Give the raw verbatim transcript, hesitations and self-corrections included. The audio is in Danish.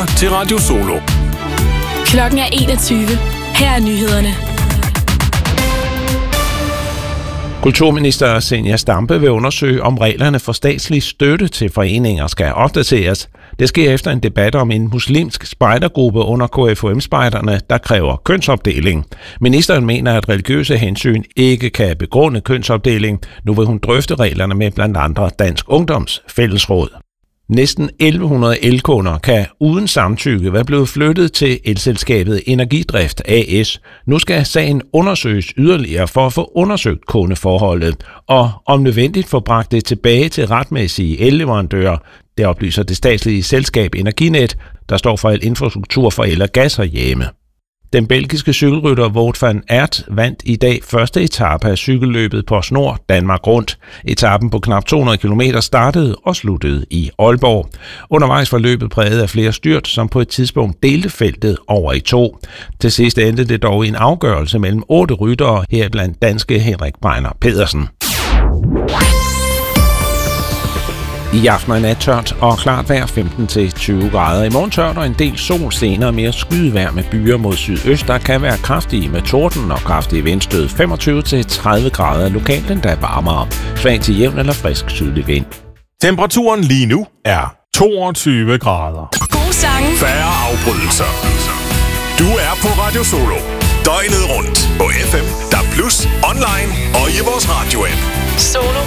lytter til Radio Solo. Klokken er enogtyve. Her er nyhederne. Kulturminister Zenia Stampe vil undersøge, om reglerne for statslig støtte til foreninger skal opdateres. Det sker efter en debat om en muslimsk spejdergruppe under K F U M-spejderne, der kræver kønsopdeling. Ministeren mener, at religiøse hensyn ikke kan begrunde kønsopdeling. Nu vil hun drøfte reglerne med blandt andre Dansk Ungdoms Fællesråd. Næsten elleve hundrede elkunder kan uden samtykke være blevet flyttet til elselskabet Energidrift A S. Nu skal sagen undersøges yderligere for at få undersøgt kundeforholdet, og om nødvendigt få bragt det tilbage til retmæssige elleverandører. Det oplyser det statslige selskab Energinet, der står for al infrastruktur for el og gas herhjemme. Den belgiske cykelrytter Wout van Aert vandt i dag første etape af cykelløbet på Snor Danmark Rundt. Etapen på knap to hundrede kilometer startede og sluttede i Aalborg. Undervejs var løbet præget af flere styrt, som på et tidspunkt delte feltet over i to. Til sidst endte det dog i en afgørelse mellem otte ryttere, heriblandt danske Henrik Breiner Pedersen. I aften er nat tørt og klart vejr femten til tyve grader. I morgen tørt og en del sol, senere mere skydevejr med byer mod sydøst. Der kan være kraftige med torden og kraftige vindstød. femogtyve til tredive grader, lokalt endda varmere. Svag til jævn eller frisk sydlig vind. Temperaturen lige nu er toogtyve grader. Gode sange. Færre afbrydelser. Du er på Radio Solo. Døgnet rundt på F M, D A B plus, online og i vores radio-app. Solo